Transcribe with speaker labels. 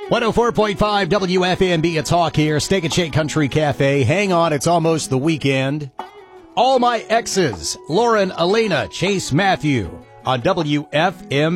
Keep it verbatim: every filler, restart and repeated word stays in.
Speaker 1: one oh four point five W F M B, it's Hawk here, Steak and Shake Country Cafe. Hang on, it's almost the weekend. All My Exes, Lauren, Elena, Chase Matthew on W F M